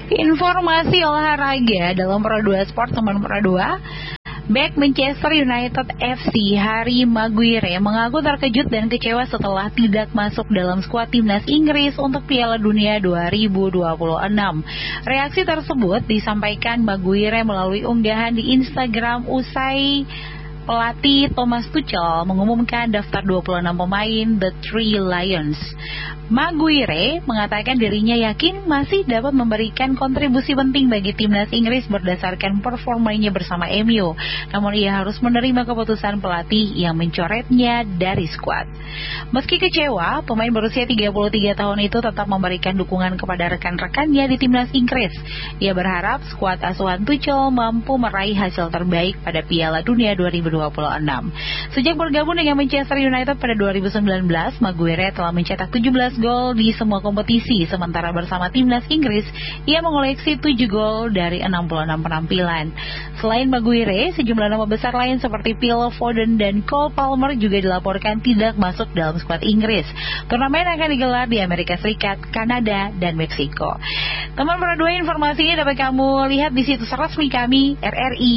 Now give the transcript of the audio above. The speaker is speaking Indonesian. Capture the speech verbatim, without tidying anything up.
Informasi olahraga dalam Pro dua Sport, teman Pro dua. Bek Manchester United F C Harry Maguire mengaku terkejut dan kecewa setelah tidak masuk dalam skuad timnas Inggris untuk Piala Dunia dua ribu dua puluh enam. Reaksi tersebut disampaikan Maguire melalui unggahan di Instagram usai pelatih Thomas Tuchel mengumumkan daftar dua puluh enam pemain The Three Lions. Maguire mengatakan dirinya yakin masih dapat memberikan kontribusi penting bagi timnas Inggris berdasarkan performanya bersama M U. Namun ia harus menerima keputusan pelatih yang mencoretnya dari skuad. Meski kecewa, pemain berusia tiga puluh tiga tahun itu tetap memberikan dukungan kepada rekan-rekannya di timnas Inggris. Ia berharap skuad asuhan Tuchel mampu meraih hasil terbaik pada Piala Dunia dua ribu dua puluh enam. Sejak bergabung dengan Manchester United pada dua ribu sembilan belas, Maguire telah mencetak tujuh belas gol di semua kompetisi, sementara bersama timnas Inggris ia mengoleksi tujuh gol dari enam puluh enam penampilan. Selain Maguire, sejumlah nama besar lain seperti Phil Foden dan Cole Palmer juga dilaporkan tidak masuk dalam skuad Inggris. Turnamen akan digelar di Amerika Serikat, Kanada, dan Meksiko. Teman Pro dua, informasinya dapat kamu lihat di situs resmi kami R R I